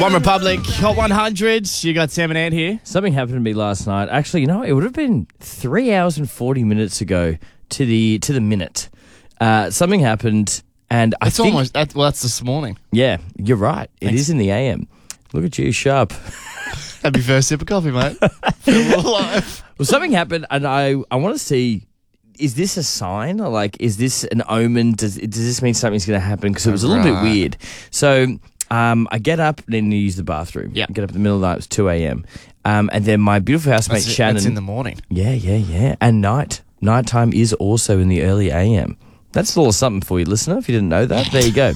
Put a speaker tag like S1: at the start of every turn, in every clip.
S1: One Republic, Hot 100. You got Sam and Ant here.
S2: Something happened to me last night. Actually, it would have been 3 hours and 40 minutes ago to the minute. Something happened, and I think
S1: That's this morning.
S2: Yeah, you're right. It is in the AM. Look at you, sharp.
S1: Happy first sip of coffee, mate. Feel alive.
S2: Well, something happened, and I want to see. Is this a sign? Or like, is this an omen? Does this mean something's going to happen? Because it was a little bit weird. So I get up and then use the bathroom.
S1: Yeah.
S2: Get up in the middle of the night. It's 2 a.m. And then my beautiful housemate Shannon.
S1: That's in the morning.
S2: Yeah. And nighttime is also in the early AM. That's a little something for you, listener. If you didn't know that, there you go.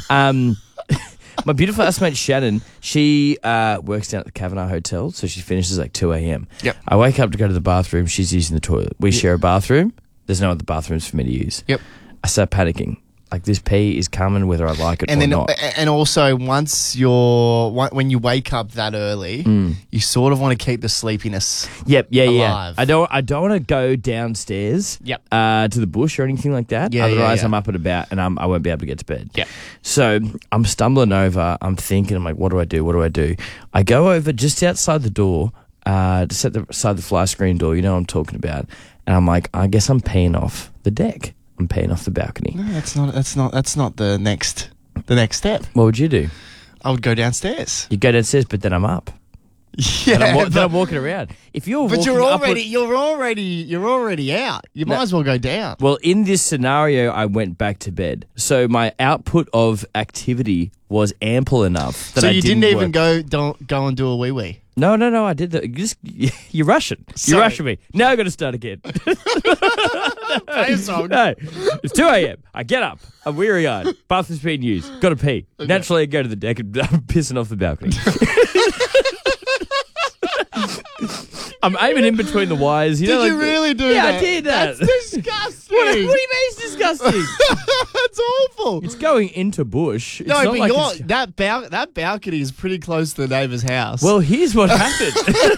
S2: My beautiful housemate Shannon, she works down at the Kavanagh Hotel, so she finishes like 2 a.m.
S1: Yep.
S2: I wake up to go to the bathroom. She's using the toilet. We share a bathroom. There's no other bathrooms for me to use.
S1: Yep.
S2: I start panicking. Like, this pee is coming whether I like it or not.
S1: And also, when you wake up that early, you sort of want to keep the sleepiness alive.
S2: I don't want to go downstairs to the bush or anything like that. Otherwise, I'm up and about and I won't be able to get to bed.
S1: Yeah.
S2: So I'm stumbling over. I'm thinking, I'm like, what do I do? I go over just outside the door, just outside the fly screen door. You know what I'm talking about. And I'm like, I guess I'm peeing off the deck. I'm peeing off the balcony.
S1: No, that's not the next step.
S2: What would you do?
S1: I would go downstairs.
S2: You go downstairs, but then I'm up.
S1: Yeah,
S2: then I'm walking around. If you're
S1: but
S2: walking
S1: you're already out. You might as well go down.
S2: Well, in this scenario, I went back to bed, so my output of activity was ample enough that
S1: so
S2: I
S1: you didn't even
S2: work.
S1: go and do a wee.
S2: No, I did that. You're rushing. You're rushing me. Now I've got to start again. No, it's 2 a.m. I get up. I'm weary-eyed. Bathroom's being used. Got to pee. Okay. Naturally, I go to the deck and I'm pissing off the balcony. I'm aiming in between the wires.
S1: Did you really do that?
S2: Yeah, I did that.
S1: That's disgusting.
S2: What do you mean it's disgusting?
S1: That's awful.
S2: It's going into bush. It's
S1: No,
S2: not
S1: but
S2: like
S1: that balcony is pretty close to the neighbour's house.
S2: Well, here's what happened.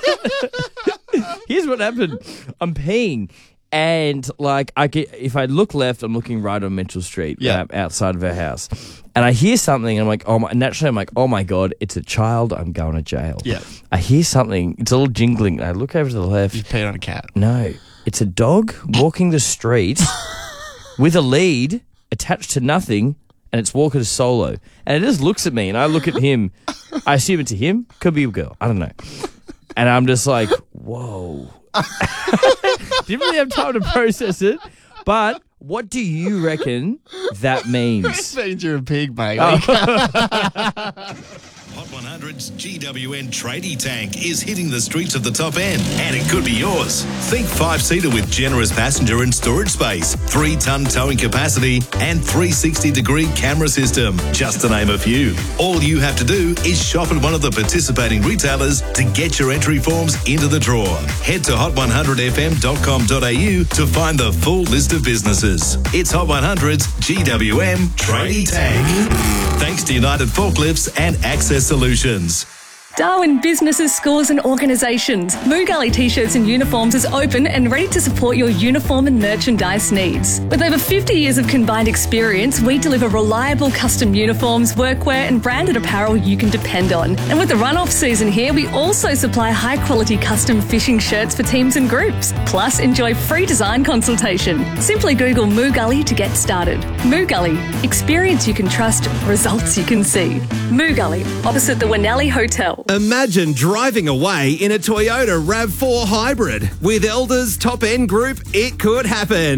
S2: I'm peeing. And like if I look left, I'm looking right on Mitchell Street, outside of her house, and I hear something. And I'm like, naturally, I'm like, oh my god, it's a child. I'm going to jail.
S1: Yeah.
S2: I hear something. It's a little jingling. I look over to the left.
S1: You peed on a cat.
S2: No, it's a dog walking the street with a lead attached to nothing, and it's walking solo. And it just looks at me, and I look at him. I assume it's a him. Could be a girl. I don't know. And I'm just like, whoa. Didn't really have time to process it, but what do you reckon that means?
S1: It means you're a pig, mate.
S3: Hot 100's GWN Tradie Tank is hitting the streets of the top end, and it could be yours. Think 5-seater with generous passenger and storage space, 3-ton towing capacity, and 360-degree camera system, just to name a few. All you have to do is shop at one of the participating retailers to get your entry forms into the draw. Head to hot100fm.com.au to find the full list of businesses. It's Hot 100's GWM Tradie Tank. Thanks to United Forklifts and Access Solutions.
S4: Darwin businesses, schools and organisations. Moo Gully T-shirts and uniforms is open and ready to support your uniform and merchandise needs. With over 50 years of combined experience, we deliver reliable custom uniforms, workwear and branded apparel you can depend on. And with the run-off season here, we also supply high-quality custom fishing shirts for teams and groups. Plus, enjoy free design consultation. Simply Google Moo Gully to get started. Moo Gully. Experience you can trust, results you can see. Moo Gully, opposite the Winnelli Hotel.
S5: Imagine driving away in a Toyota RAV4 Hybrid. With Elders Top End Group, it could happen.